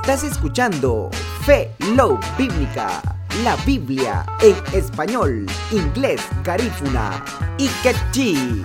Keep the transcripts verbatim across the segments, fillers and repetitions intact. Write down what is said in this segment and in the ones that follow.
Estás escuchando Fe, Love Bíblica, la Biblia en español, inglés, garífuna y quechí.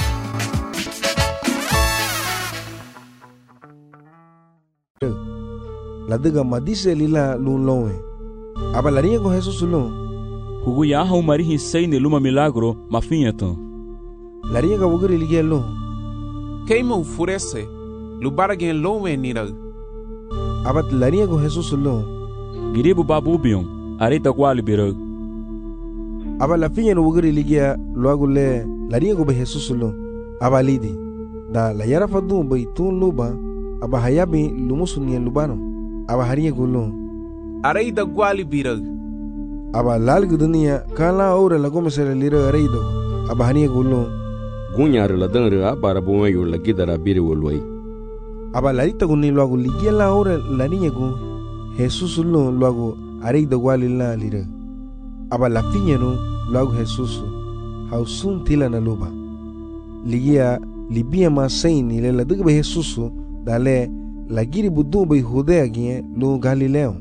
La diga madise lila lun lowe. Abalaria con Jesús lun. Huguya ha umarihi seine luma milagro mafinyeto. Laria ga wugri ligia lun. Keimo furese. Lubaragin lowe nira. Abat laria con Jesús lun. Giribu babubion, areta kwali birag. Abala finya no wugri ligia luagu le laria go be Jesús lun. Abalidi. Da la yara fadu be tun luba. Aba hayabi lumusunia lubano. Aba haria gulun. Areida gwali birag. Aba lalgu dunia kala ora la gomesere lira areido. Aba haria gulun. Gunyar la dangra para bumayo la gidara biri wolway. Aba larita guni luagu ligia la ora la niña gun. Jesús lun luagu areida gwali la lira. Aba la finya no luagu Jesús. Hausun tila na luba. Ligia libia ma saini le la digbe Jesús. Dale la giri budu be Judea gien lu Galileo.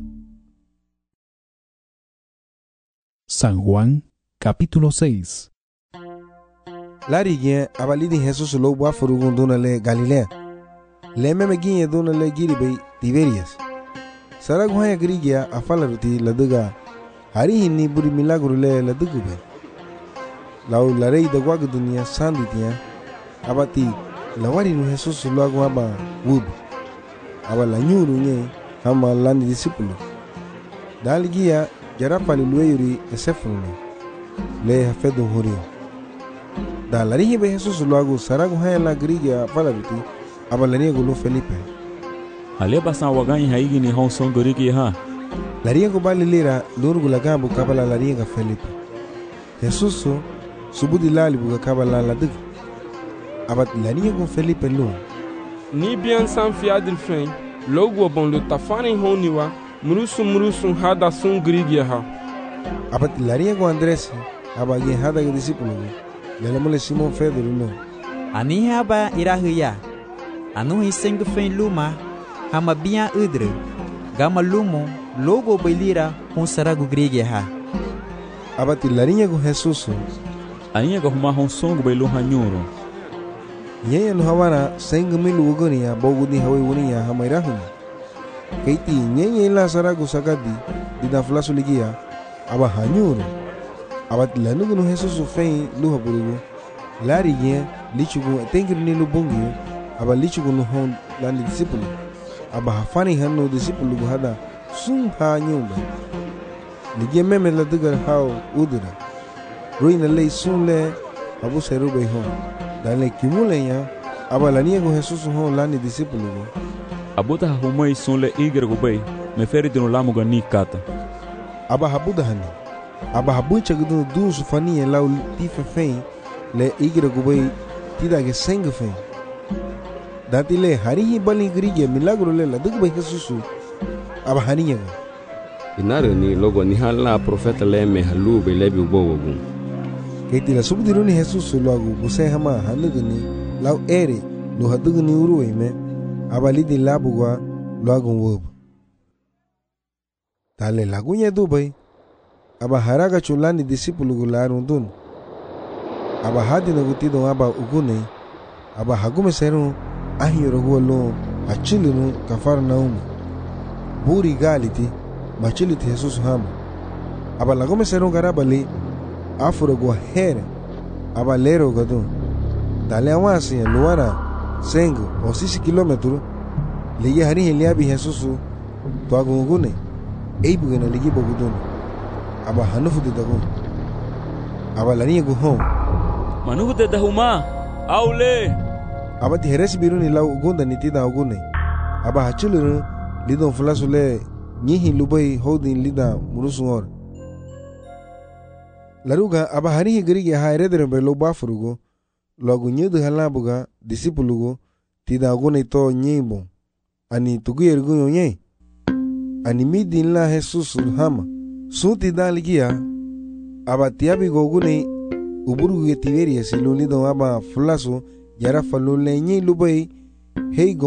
San Juan, capítulo seis. Lari gien abalidi Jesús lo bua furugun duna le Galilea. Le meme gien duna le giri be Tiberias. Sarag haya grigia afala ruti la duga. Hari hinni buri milagro le la dugu be. Lau la rei da guagu dunia sandi tia. Abati la wari no Jesús lo agua ba wub. Aba la nyuru nye hama lani discípulo. Dalgia jarapa lueyuri esefunu. Le hafedo hori. Da la rihi be Jesús lo agu saragu haya la grigia fala biti. Aba la riego lo Felipe. Aleba san waganyi haigi ni hon son goriki ha. La riego bali lira lurgu la gabu kabala la riega Felipe. Jesús subudi lali buga kabala la dig. Abat la niña con Felipe lu. Ni bien san fiadil fen, logo bon le tafani honiwa, murusu murusu hada sun grigia ha. Abat la niña con Andrés, abaye hada que discípulo. Le lemole Simón Pedro lu. Ani haba irahuya. Anu hiseng fen luma, hama bian udre. Gama lumo, logo belira con saragu grigia ha. Abat la niña con Jesús. Ania go huma hon songo be lu hanyuro. Yeye no hawana sengu milu ugonia bogudi hawi wunia hamairahuni. Keiti yeye la saragu sagadi dida flasu ligia aba hanyuru. Abat lanugu no Jesús fei luha burugu. Lari ye lichugu tengiri ni lubungi aba lichugu no hon lani discípulo. Aba hafani hanu discípulo hada sum ha nyumba. Ligia meme la digar hao udura. Ruina lei sun le abu serube hon. Dale kimulenya aba la niego Jesús ho lani discípulo. Abuta humoi son le igre gubei, me feri dino lamu gani kata. Aba habuda hani. Aba habuncha gudu du sufani lau tife fein le igre gubei tida ge seng fein. Dati le hari bali grige milagro le la dugbe Jesús. Aba haniya. Inare ni logo ni hala profeta le me halu be lebi ubowogun. Keiti la subdiruni Jesús lo agu buse hama hanugni lau ere lo hadugni uruwe me abalidi labugwa lo agu wub. Tale lagunya dubai aba haraga chulani discípulo gularun dun. Aba hadi na gutido aba ugune aba hagume seru ahiro huwa lo achilinu kafar naum. Buri galiti machiliti Jesús hama. Aba lagume seru garabali afuro gua here abalero gadu dale awasi luara sengo o sisi kilometro liye hari heliabi Jesús to agungune eibugena ligi bogudun aba hanufu de dagun aba lani gu hon Manuhu de dahuma aule aba ti heresi biruni lau gunda nitida ogune aba hachulu lidon flasule nyihi lubai holding lida murusungor. Laruga aba hari grige ha eredere be lo bafurugo logu nyedu halabuga discípulo tida ogune to nyimbo ani tuguyer gunyo nye ani midin la Jesús hama suti daligia aba tiabi gogune uburu ge Tiberias lulido aba flaso yara falule nye lubai hey